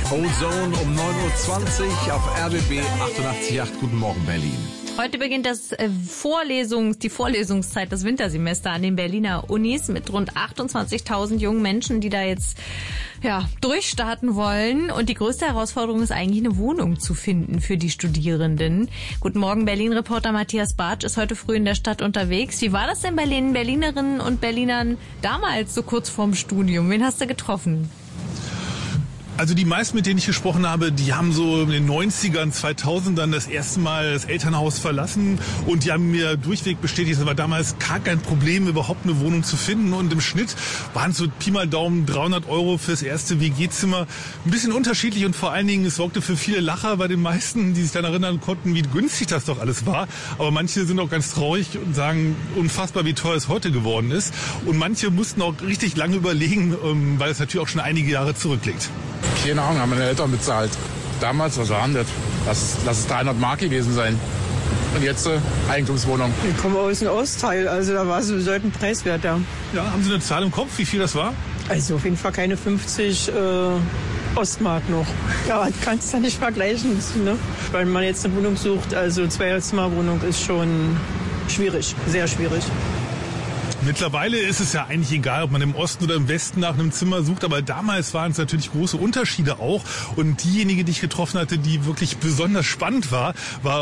Ozone um 9.20 Uhr auf RBB 88.8. Guten Morgen, Berlin. Heute beginnt die Vorlesungszeit, das Wintersemester an den Berliner Unis mit rund 28.000 jungen Menschen, die da jetzt durchstarten wollen. Und die größte Herausforderung ist eigentlich, eine Wohnung zu finden für die Studierenden. Guten Morgen, Berlin-Reporter Matthias Bartsch ist heute früh in der Stadt unterwegs. Wie war das denn bei den Berlinerinnen und Berlinern damals, so kurz vorm Studium? Wen hast du getroffen? Also die meisten, mit denen ich gesprochen habe, die haben so in den 90ern, 2000ern das erste Mal das Elternhaus verlassen und die haben mir durchweg bestätigt, es war damals gar kein Problem, überhaupt eine Wohnung zu finden, und im Schnitt waren es so Pi mal Daumen 300 € fürs erste WG-Zimmer. Ein bisschen unterschiedlich, und vor allen Dingen, es sorgte für viele Lacher bei den meisten, die sich dann erinnern konnten, wie günstig das doch alles war. Aber manche sind auch ganz traurig und sagen, unfassbar, wie teuer es heute geworden ist. Und manche mussten auch richtig lange überlegen, weil es natürlich auch schon einige Jahre zurückliegt. Keine Ahnung, haben meine Eltern bezahlt. Damals, was waren das? Lass es 300 Mark gewesen sein. Und jetzt Eigentumswohnung. Ich komme aus dem Ostteil, also da war es bedeutend preiswerter. Ja, haben Sie eine Zahl im Kopf, wie viel das war? Also auf jeden Fall keine 50 Ostmark noch. Ja, kannst du nicht vergleichen, ne? Weil man jetzt eine Wohnung sucht, also Zweizimmerwohnung ist schon schwierig, sehr schwierig. Mittlerweile ist es ja eigentlich egal, ob man im Osten oder im Westen nach einem Zimmer sucht, aber damals waren es natürlich große Unterschiede auch. Und diejenige, die ich getroffen hatte, die wirklich besonders spannend war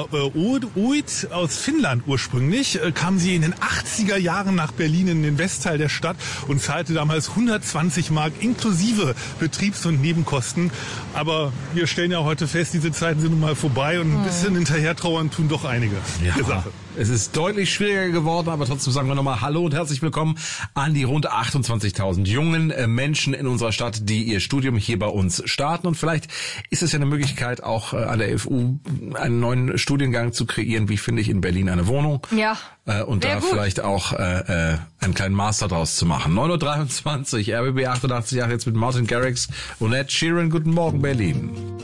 Oid aus Finnland ursprünglich. Kam sie in den 80er Jahren nach Berlin in den Westteil der Stadt und zahlte damals 120 Mark inklusive Betriebs- und Nebenkosten. Aber wir stellen ja heute fest, diese Zeiten sind nun mal vorbei, und ein bisschen hinterher trauern tun doch einige. Ja, es ist deutlich schwieriger geworden, aber trotzdem sagen wir nochmal Hallo und herzlich willkommen an die rund 28.000 jungen Menschen in unserer Stadt, die ihr Studium hier bei uns starten. Und vielleicht ist es ja eine Möglichkeit, auch an der FU einen neuen Studiengang zu kreieren. Wie finde ich in Berlin eine Wohnung? Ja. Und da gut. vielleicht auch einen kleinen Master draus zu machen. 9.23 Uhr, RBB 88, jetzt mit Martin Garrix und Ed Sheeran. Guten Morgen, Berlin.